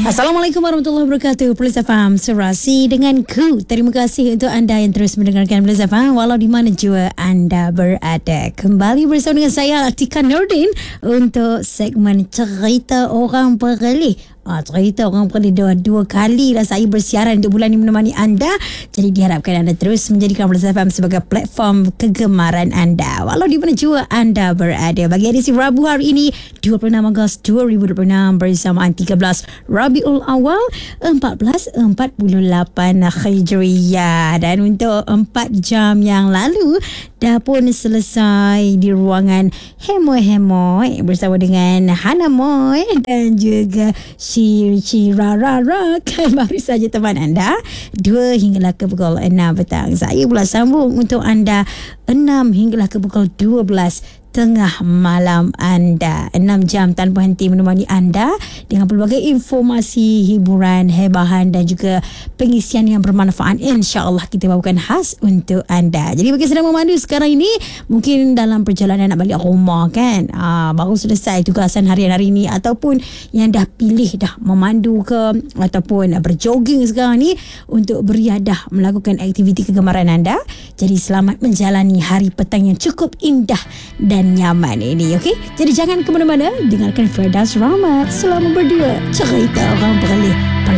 Assalamualaikum warahmatullahi wabarakatuh. Police FM serasi denganku. Terima kasih untuk anda yang terus mendengarkan Police FM walau di mana jua anda berada. Kembali bersama dengan saya Atika Nurdin untuk segmen Cerita Orang Perlih. Cerita Orang Perlih dua kali dah saya bersiaran untuk bulan ini menemani anda. Jadi diharapkan anda terus menjadikan Police FM sebagai platform kegemaran anda walau di mana jua anda berada. Bagi edisi Rabu hari ini 26 Ogos 2026 bersamaan 13 Rabiul Awal 1448 Hijriyah. Dan untuk 4 jam yang lalu dah pun selesai di ruangan Hemoy bersama dengan Hana Moy dan juga Rara. Baru saja teman anda 2 hinggalah ke pukul 6 petang. Saya pula sambung untuk anda 6 hinggalah ke pukul 12 tengah malam anda. 6 jam tanpa henti menemani anda dengan pelbagai informasi, hiburan, hebahan dan juga pengisian yang bermanfaat. InsyaAllah kita bawakan khas untuk anda. Jadi bagi sedang memandu sekarang ini, mungkin dalam perjalanan nak balik rumah kan, baru selesai tugasan harian hari ini, ataupun yang dah pilih dah memandu ke ataupun berjoging sekarang ni untuk beriadah melakukan aktiviti kegemaran anda. Jadi selamat menjalani hari petang yang cukup indah dan nyaman ini, okey? Jadi jangan ke mana-mana, dengarkan Firdaus Rahmat selama berdua Cerita Orang Perlih.